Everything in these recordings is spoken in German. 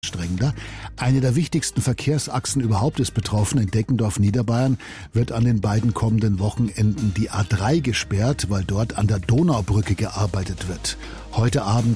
anstrengender. Eine der wichtigsten Verkehrsachsen überhaupt ist betroffen. In Deggendorf, Niederbayern, wird an den beiden kommenden Wochenenden die A3 gesperrt, weil dort an der Donaubrücke gearbeitet wird. Heute Abend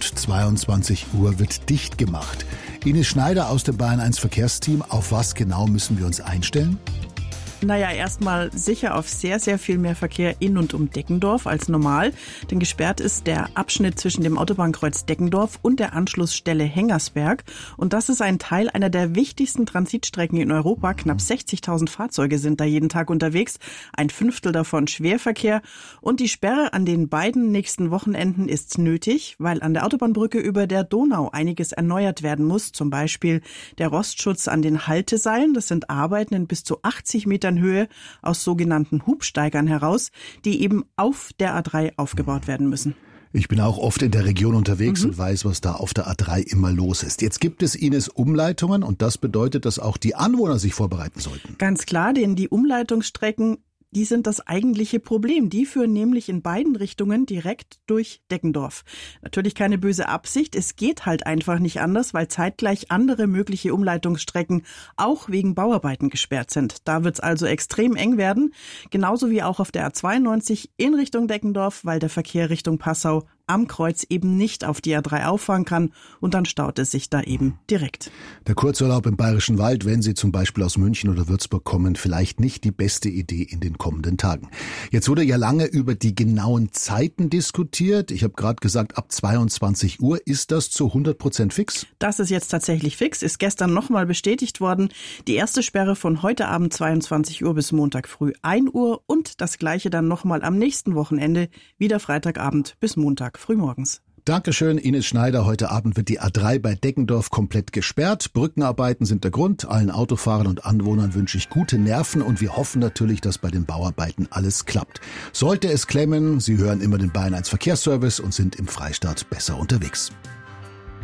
22 Uhr wird dicht gemacht. Ines Schneider aus dem Bayern 1 Verkehrsteam. Auf was genau müssen wir uns einstellen? Naja, erstmal sicher auf sehr, sehr viel mehr Verkehr in und um Deggendorf als normal. Denn gesperrt ist der Abschnitt zwischen dem Autobahnkreuz Deggendorf und der Anschlussstelle Hengersberg. Und das ist ein Teil einer der wichtigsten Transitstrecken in Europa. Knapp 60.000 Fahrzeuge sind da jeden Tag unterwegs. 1/5 davon Schwerverkehr. Und die Sperre an den beiden nächsten Wochenenden ist nötig, weil an der Autobahnbrücke über der Donau einiges erneuert werden muss. Zum Beispiel der Rostschutz an den Halteseilen. Das sind Arbeiten in bis zu 80 Metern Höhe aus sogenannten Hubsteigern heraus, die eben auf der A3 aufgebaut werden müssen. Ich bin auch oft in der Region unterwegs und weiß, was da auf der A3 immer los ist. Jetzt gibt es, Ines, Umleitungen und das bedeutet, dass auch die Anwohner sich vorbereiten sollten. Ganz klar, denn die Umleitungsstrecken, die sind das eigentliche Problem. Die führen nämlich in beiden Richtungen direkt durch Deggendorf. Natürlich keine böse Absicht. Es geht halt einfach nicht anders, weil zeitgleich andere mögliche Umleitungsstrecken auch wegen Bauarbeiten gesperrt sind. Da wird es also extrem eng werden. Genauso wie auch auf der A92 in Richtung Deggendorf, weil der Verkehr Richtung Passau am Kreuz eben nicht auf die A3 auffahren kann und dann staut es sich da eben direkt. Der Kurzurlaub im Bayerischen Wald, wenn Sie zum Beispiel aus München oder Würzburg kommen, vielleicht nicht die beste Idee in den kommenden Tagen. Jetzt wurde ja lange über die genauen Zeiten diskutiert. Ich habe gerade gesagt, ab 22 Uhr. Ist das zu 100% fix? Das ist jetzt tatsächlich fix, ist gestern nochmal bestätigt worden. Die erste Sperre von heute Abend 22 Uhr bis Montag früh 1 Uhr und das gleiche dann nochmal am nächsten Wochenende, wieder Freitagabend bis Montag frühmorgens. Dankeschön, Ines Schneider. Heute Abend wird die A3 bei Deggendorf komplett gesperrt. Brückenarbeiten sind der Grund. Allen Autofahrern und Anwohnern wünsche ich gute Nerven und wir hoffen natürlich, dass bei den Bauarbeiten alles klappt. Sollte es klemmen, Sie hören immer den Bayern 1 Verkehrsservice und sind im Freistaat besser unterwegs.